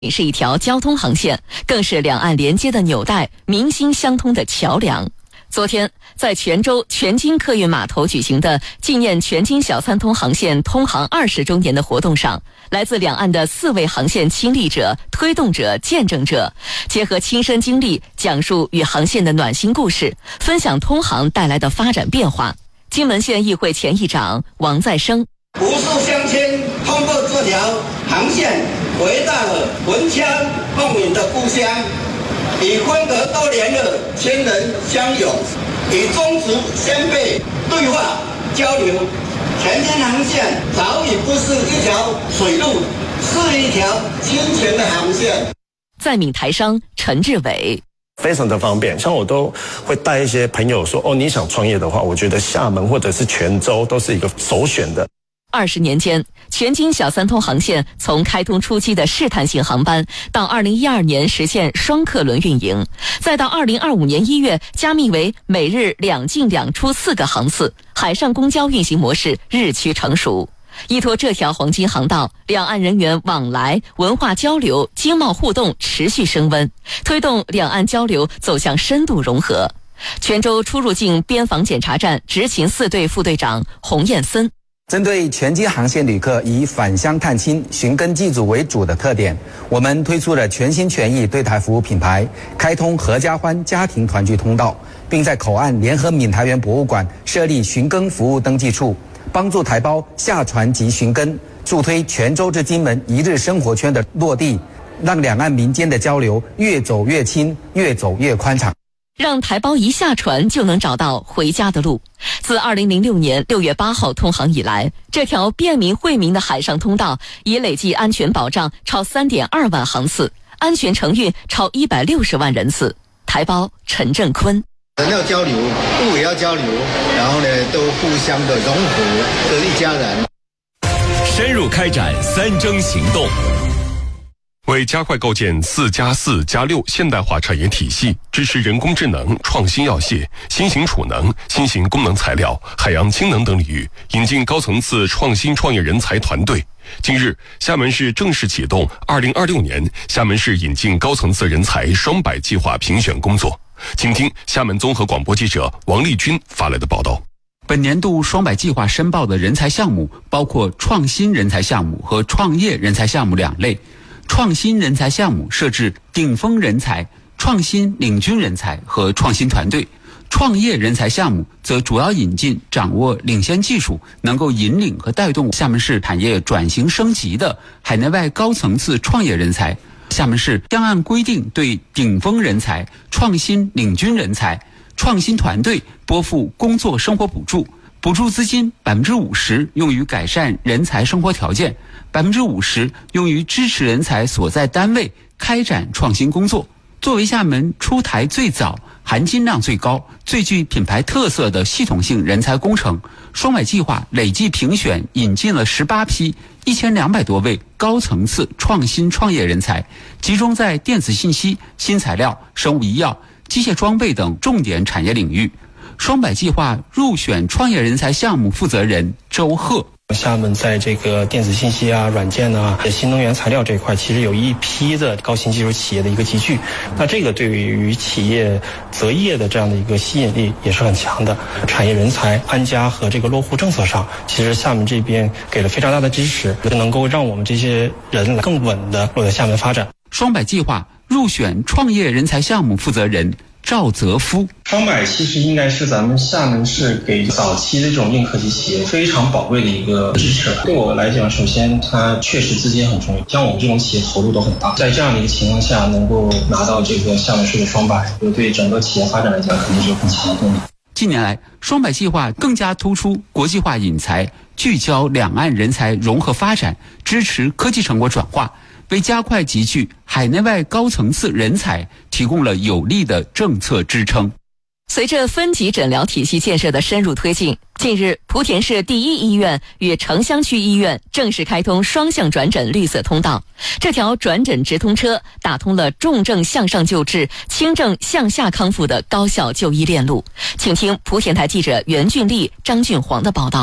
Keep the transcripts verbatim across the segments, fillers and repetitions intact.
是一条交通航线，更是两岸连接的纽带，民心相通的桥梁。昨天，在泉州全津客运码头举行的纪念全津小三通航线通航二十周年的活动上，来自两岸的四位航线亲历者、推动者、见证者，结合亲身经历，讲述与航线的暖心故事，分享通航带来的发展变化。金门县议会前议长王再生， 无数乡亲通过这条航线回到了魂腔梦萦的故乡，已分隔多年的亲人相拥，与宗族先辈对话交流。全津航线早已不是一条水路，是一条金钱的航线。 在闽台商陈志伟， 非常的方便，像我都会带一些朋友说，哦，你想创业的话，我觉得厦门或者是泉州都是一个首选的。 二十年间，全津小三通航线从开通初期的试探性航班，到二零一二年实现双客轮运营，再到二零二五年一月加密为每日两进两出四个航次，海上公交运行模式日趋成熟。依托这条黄金航道，两岸人员往来、文化交流、经贸互动持续升温，推动两岸交流走向深度融合。泉州出入境边防检查站执勤四队副队长洪彦森， 针对全津航线旅客以返乡探亲、寻根祭祖为主的特点，我们推出了全心全意对台服务品牌，开通合家欢家庭团聚通道，并在口岸联合闽台园博物馆设立寻根服务登记处，帮助台胞下船及寻根，助推泉州至金门一日生活圈的落地，让两岸民间的交流越走越亲，越走越宽敞。 让台胞一下船就能找到回家的路。自二零零六年六月八号通航以来，这条便民惠民的海上通道已累计安全保障超 三点二万航次，安全承运超一百六十万人次。台胞陈振坤， 人要交流，物也要交流，然后呢，都互相的融合，都一家人。 深入开展三征行动。为加快构建四加四加六现代化产业体系，支持人工智能、创新药械、新型储能、新型功能材料、海洋氢能等领域，引进高层次创新创业人才团队。近日，厦门市正式启动二零二六年厦门市引进高层次人才双百计划评选工作。请听厦门综合广播记者王丽君发来的报道。 本年度双百计划申报的人才项目包括创新人才项目和创业人才项目两类。创新人才项目设置顶峰人才、创新领军人才和创新团队，创业人才项目则主要引进掌握领先技术，能够引领和带动厦门市产业转型升级的海内外高层次创业人才。厦门市将按规定对顶峰人才、创新领军人才、创新团队拨付工作生活补助，补助资金百分之五十用于改善人才生活条件，百分之五十用于支持人才所在单位开展创新工作。作为厦门出台最早、含金量最高、最具品牌特色的系统性人才工程，双百计划累计评选引进了十八批一千两百多位高层次创新创业人才，集中在电子信息、新材料、生物医药、机械装备等重点产业领域。双百计划入选创业人才项目负责人周贺， 厦门在这个电子信息啊、软件啊、新能源材料这一块，其实有一批的高新技术企业的一个集聚。那这个对于企业择业的这样的一个吸引力也是很强的。产业人才安家和这个落户政策上，其实厦门这边给了非常大的支持，能够让我们这些人更稳的落在厦门发展。 双百计划入选创业人才项目负责人赵泽夫， 双百其实应该是咱们厦门市给早期的这种硬科技企业非常宝贵的一个支持。对我来讲，首先它确实资金很重要，像我们这种企业投入都很大，在这样的一个情况下，能够拿到这个厦门市的双百，对整个企业发展来讲，肯定是有很强的动力。 近年来，双百计划更加突出国际化引才，聚焦两岸人才融合发展，支持科技成果转化，为加快集聚海内外高层次人才提供了有力的政策支撑。 随着分级诊疗体系建设的深入推进，近日莆田市第一医院与城乡区医院正式开通双向转诊绿色通道。这条转诊直通车打通了重症向上救治、轻症向下康复的高效就医链路。请听莆田台记者袁俊丽、张俊煌的报道。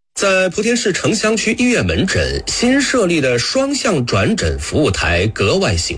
在莆田市城乡区医院门诊新设立的双向转诊服务台格外醒